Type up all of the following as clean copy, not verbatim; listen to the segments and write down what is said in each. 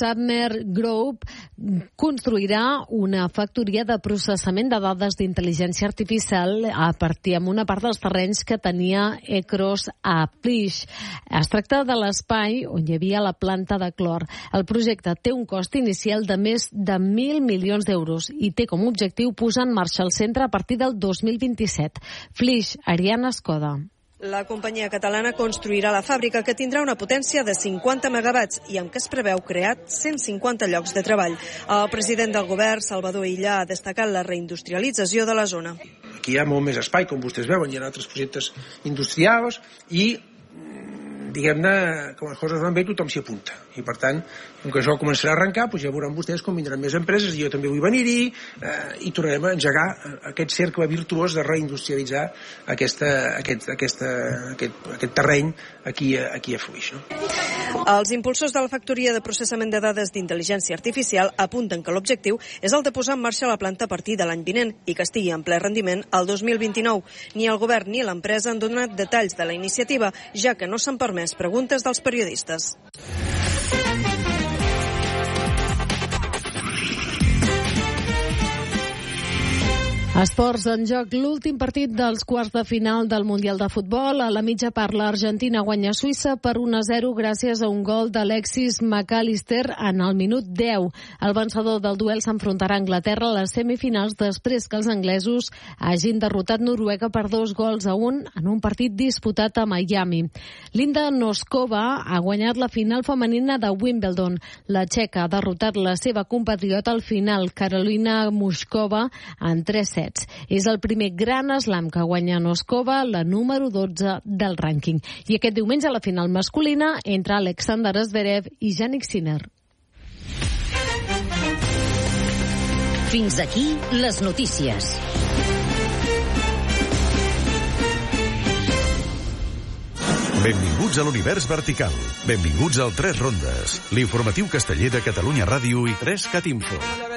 Summer Group construirà una factoria de processament de dades d'intel·ligència artificial a partir amb una part dels terrenys que tenia Ecros a Flix. Es tracta de l'espai on hi havia la planta de clor. El projecte té un cost inicial de més de 1.000 milions d'euros i té com a objectiu posar en marxa el centre a partir del 2027. Flix, Ariana Escoda. La companyia catalana construirà la fàbrica, que tindrà una potència de 50 megawatts i amb què es preveu crear 150 llocs de treball. El president del govern, Salvador Illa, ha destacat la reindustrialització de la zona. Aquí hi ha molt més espai, com vostès veuen, hi ha altres projectes industrials i diguem-ne, com les coses van bé, tothom s'hi apunta. I, per tant, com que això començarà a arrencar, doncs ja veuran vostès com vindran més empreses, i jo també vull venir-hi, i tornarem a engegar aquest cercle virtuós de reindustrialitzar aquest terreny aquí a Flix. No? Els impulsors de la factoria de processament de dades d'intel·ligència artificial apunten que l'objectiu és el de posar en marxa la planta a partir de l'any vinent i que estigui en ple rendiment el 2029. Ni el govern ni l'empresa han donat detalls de la iniciativa, ja que no s'han permès preguntes dels periodistes. Esports en joc, l'últim partit dels quarts de final del Mundial de Futbol. A la mitja part, l'Argentina guanya Suïssa per 1-0 gràcies a un gol d'Alexis McAllister en el minut 10. El vencedor del duel s'enfrontarà a Anglaterra a les semifinals després que els anglesos hagin derrotat Noruega per 2-1 en un partit disputat a Miami. Linda Noskova ha guanyat la final femenina de Wimbledon. La txeca ha derrotat la seva compatriota al final, Karolina Mushkova, en 3 sets. És el primer gran slam que guanya Noskova, la número 12 del rànquing. I aquest diumenge a la final masculina entre Alexander Zverev i Jannik Sinner. Fins aquí les notícies. Benvinguts a l'univers vertical. Benvinguts al 3 Rondes, l'informatiu casteller de Catalunya Ràdio i 3cat Info.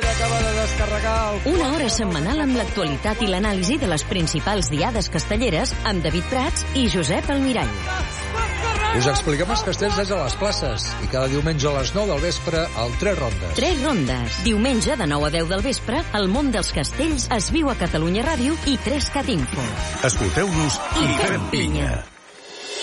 Una hora setmanal amb l'actualitat i l'anàlisi de les principals diades castelleres amb David Prats i Josep Almirall. Us expliquem els castells des de les places i cada diumenge a les 9 del vespre al 3 Rondes. 3 Rondes. Diumenge de 9 a 10 del vespre, el món dels castells es viu a Catalunya Ràdio i 3cat Info. Escolteu-nos i fem pinya.